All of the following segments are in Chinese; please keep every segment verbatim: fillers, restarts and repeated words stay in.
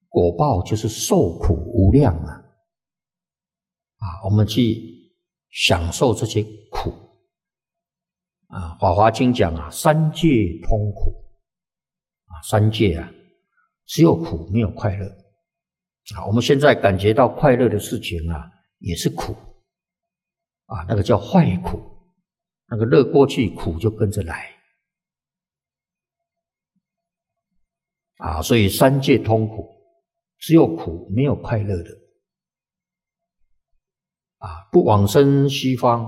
果报就是受苦无量啊！啊，我们去享受这些苦啊，《法华经》讲啊，三界通苦啊，三界啊，只有苦没有快乐啊。我们现在感觉到快乐的事情啊，也是苦啊，那个叫坏苦，那个乐过去，苦就跟着来啊。所以三界通苦。只有苦没有快乐的啊！不往生西方，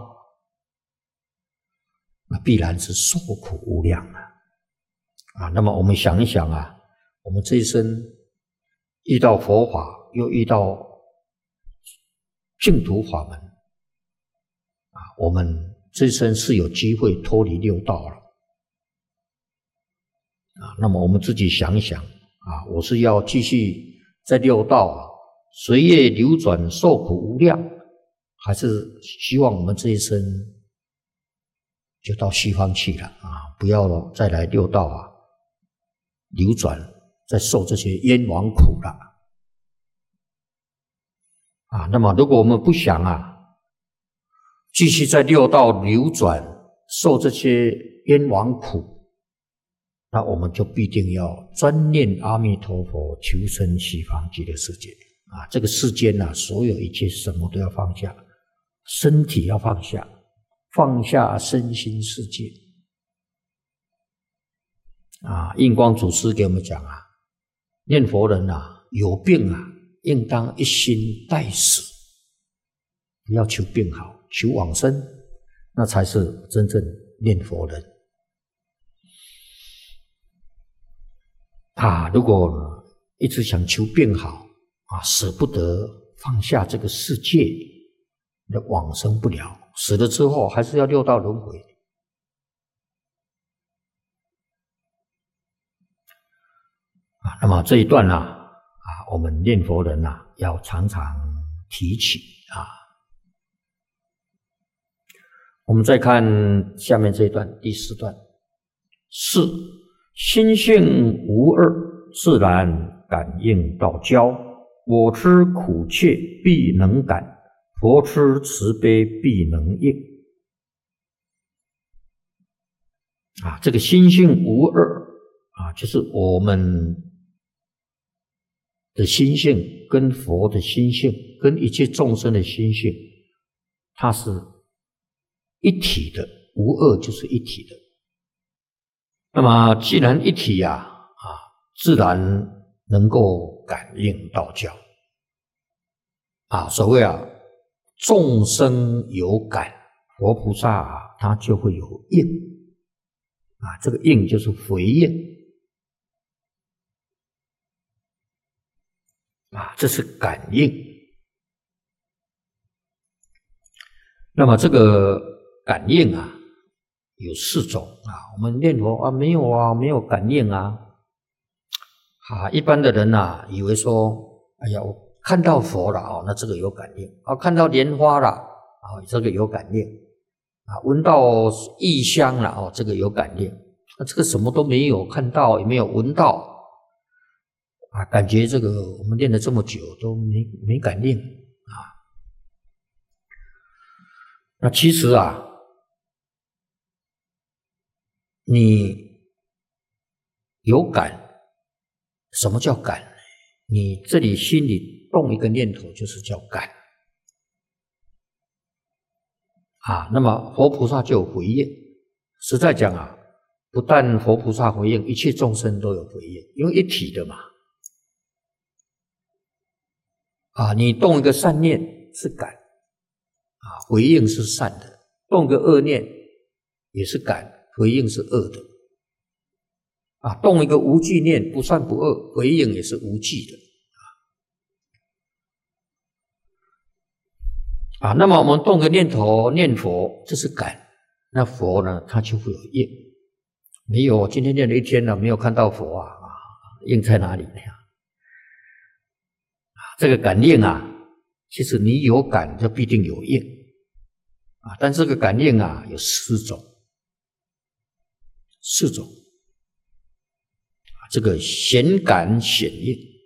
那必然是受苦无量啊！啊，那么我们想一想啊，我们这一生遇到佛法，又遇到净土法门啊，我们这一生是有机会脱离六道了啊！那么我们自己想一想啊，我是要继续在六道啊随业流转受苦无量，还是希望我们这一生就到西方去了啊，不要再来六道啊流转，再受这些冤枉苦了啊。那么如果我们不想啊继续在六道流转受这些冤枉苦，那我们就必定要专念阿弥陀佛，求生西方极乐世界啊！这个世间啊，所有一切什么都要放下，身体要放下，放下身心世界啊！印光祖师给我们讲啊，念佛人啊，有病啊，应当一心待死，不要求病好，求往生，那才是真正念佛人。啊，如果一直想求变好啊，舍不得放下这个世界，那往生不了，死了之后还是要六道轮回啊。那么这一段呢，啊，我们念佛人啊，要常常提起啊。我们再看下面这一段，第四段，四。心性无二，自然感应道交。我知苦切，必能感；佛知慈悲，必能应。啊，这个心性无二啊，就是我们的心性跟佛的心性，跟一切众生的心性，它是一体的，无二就是一体的。那么既然一体啊，啊，自然能够感应道交啊。所谓啊，众生有感，佛菩萨啊，他就会有应啊。这个应就是回应啊，这是感应。那么这个感应啊，有四种啊，我们念佛啊，没有啊，没有感应啊。啊，一般的人啊，以为说，哎呀，我看到佛了哦，那这个有感应啊；看到莲花了啊，这个有感应啊；闻到异香了哦，这个有感应。那这个什么都没有看到，也没有闻到啊，感觉这个我们念了这么久都没没感应啊。那其实啊，你有感，什么叫感？你这里心里动一个念头，就是叫感啊。那么佛菩萨就有回应。实在讲啊，不但佛菩萨回应，一切众生都有回应，因为一体的嘛。啊，你动一个善念是感啊，回应是善的；动个恶念也是感，回应是恶的。啊，动一个无记念，不善不恶，回应也是无记的。啊，那么我们动个念头念佛，这是感，那佛呢，它就会有应。没有，今天念了一天了，没有看到佛啊，啊，应在哪里呢？啊，这个感应啊，其实你有感就必定有应啊，但这个感应啊有四种，四种。这个显感显应